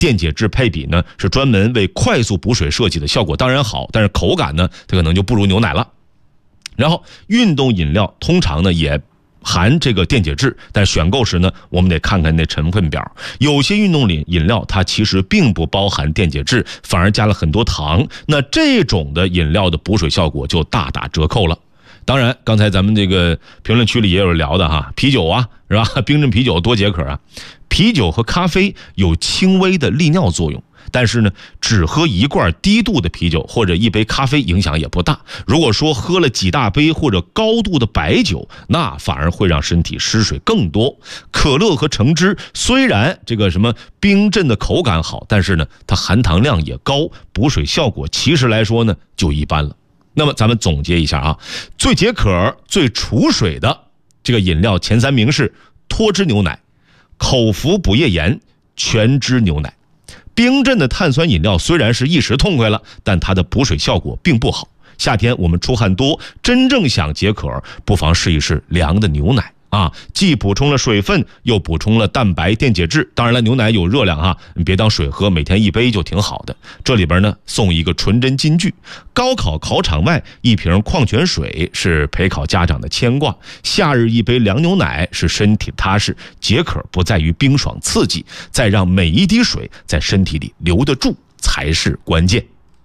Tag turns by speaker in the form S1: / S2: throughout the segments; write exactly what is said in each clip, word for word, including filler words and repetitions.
S1: 电解质配比呢是专门为快速补水设计的，效果当然好，但是口感呢它可能就不如牛奶了。然后运动饮料通常呢也含这个电解质，但选购时呢我们得看看那成分表，有些运动饮饮料它其实并不包含电解质，反而加了很多糖，那这种的饮料的补水效果就大打折扣了。当然刚才咱们这个评论区里也有聊的哈，啤酒啊是吧，冰镇啤酒多解渴啊。啤酒和咖啡有轻微的利尿作用，但是呢只喝一罐低度的啤酒或者一杯咖啡影响也不大，如果说喝了几大杯或者高度的白酒，那反而会让身体失水更多。可乐和橙汁虽然这个什么冰镇的口感好，但是呢它含糖量也高，补水效果其实来说呢就一般了。那么咱们总结一下啊，最解渴最除水的这个饮料前三名是脱脂牛奶、口服补液盐、全脂牛奶。冰镇的碳酸饮料虽然是一时痛快了，但它的补水效果并不好。夏天我们出汗多，真正想解渴不妨试一试凉的牛奶啊，既补充了水分又补充了蛋白电解质。当然了，牛奶有热量啊，你别当水喝，每天一杯就挺好的。这里边呢送一个纯真金句，高考考场外一瓶矿泉水是陪考家长的牵挂，夏日一杯凉牛奶是身体踏实。解渴不在于冰爽刺激，再让每一滴水在身体里留得住才是关键。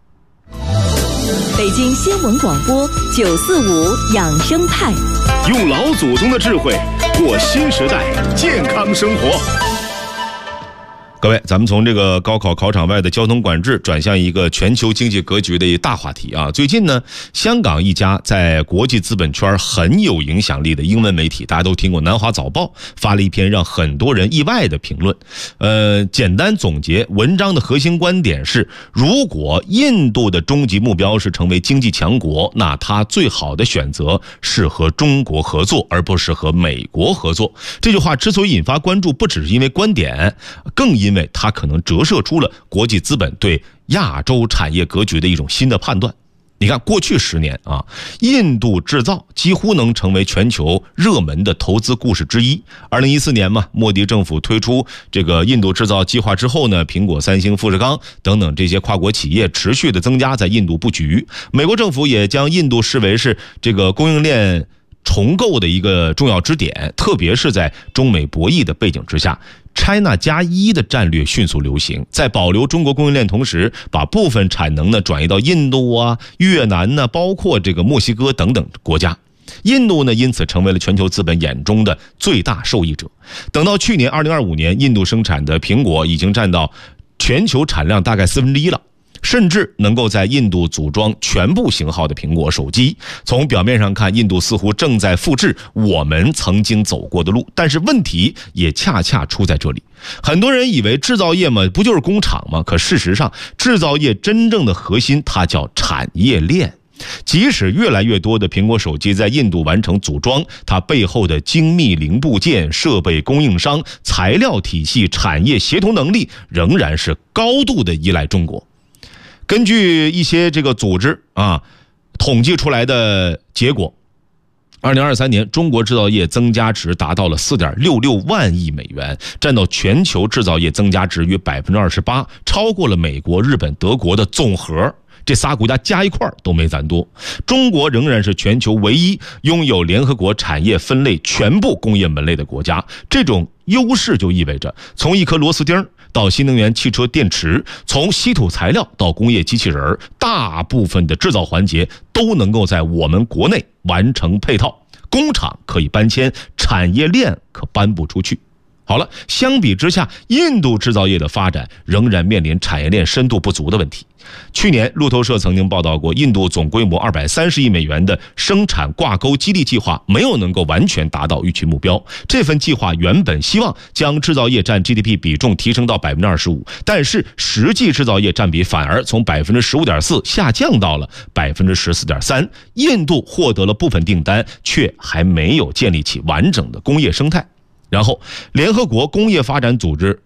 S2: 北京新闻广播九四五养生派，
S3: 用老祖宗的智慧过新时代健康生活。
S1: 各位，咱们从这个高考考场外的交通管制转向一个全球经济格局的一大话题啊。最近呢，香港一家在国际资本圈很有影响力的英文媒体，大家都听过南华早报，发了一篇让很多人意外的评论。呃，简单总结文章的核心观点是，如果印度的终极目标是成为经济强国，那它最好的选择是和中国合作，而不是和美国合作。这句话之所以引发关注，不只是因为观点，更因为它可能折射出了国际资本对亚洲产业格局的一种新的判断。你看过去十年啊，印度制造几乎能成为全球热门的投资故事之一。二零一四年嘛，莫迪政府推出这个印度制造计划之后呢，苹果、三星、富士康等等这些跨国企业持续的增加在印度布局。美国政府也将印度视为是这个供应链重构的一个重要支点，特别是在中美博弈的背景之下，China 加一的战略迅速流行，在保留中国供应链同时，把部分产能呢转移到印度啊、越南呢，包括这个墨西哥等等国家。印度呢因此成为了全球资本眼中的最大受益者。等到去年二零二五年，印度生产的苹果已经占到全球产量大概四分之一了。甚至能够在印度组装全部型号的苹果手机。从表面上看，印度似乎正在复制我们曾经走过的路，但是问题也恰恰出在这里。很多人以为制造业嘛，不就是工厂吗？可事实上，制造业真正的核心它叫产业链。即使越来越多的苹果手机在印度完成组装，它背后的精密零部件、设备供应商、材料体系、产业协同能力仍然是高度的依赖中国。根据一些这个组织啊统计出来的结果，二零二三年中国制造业增加值达到了 四点六六万亿美元，占到全球制造业增加值约 百分之二十八， 超过了美国、日本、德国的总和。这仨国家加一块都没咱多。中国仍然是全球唯一拥有联合国产业分类全部工业门类的国家。这种优势就意味着，从一颗螺丝钉到新能源汽车电池，从稀土材料到工业机器人，大部分的制造环节都能够在我们国内完成配套。工厂可以搬迁，产业链可搬不出去。好了，相比之下，印度制造业的发展仍然面临产业链深度不足的问题。去年路透社曾经报道过，印度总规模二百三十亿美元的生产挂钩激励计划没有能够完全达到预期目标。这份计划原本希望将制造业占 G D P 比重提升到 百分之二十五， 但是实际制造业占比反而从 百分之十五点四 下降到了 百分之十四点三。 印度获得了部分订单，却还没有建立起完整的工业生态。然后联合国工业发展组织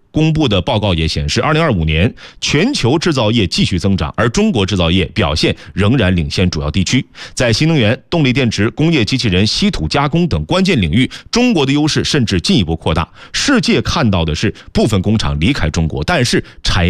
S1: 公布的报告也显示，二零二五年全球制造业继续增长，而中国制造业表现仍然领先主要地区。在新能源、动力电池、工业机器人、稀土加工等关键领域，中国的优势甚至进一步扩大。世界看到的是部分工厂离开中国，但是产业